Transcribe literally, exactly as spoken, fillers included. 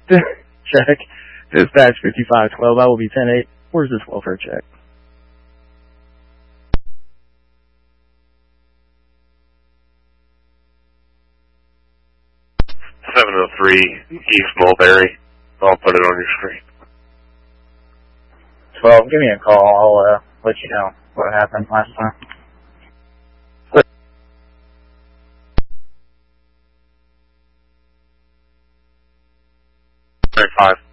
Check. Dispatch fifty-five twelve, I will be ten eight. Where's this welfare check? seven oh three East Mulberry. I'll put it on your screen. twelve, give me a call. I'll uh, let you know what happened last time. thirty-five.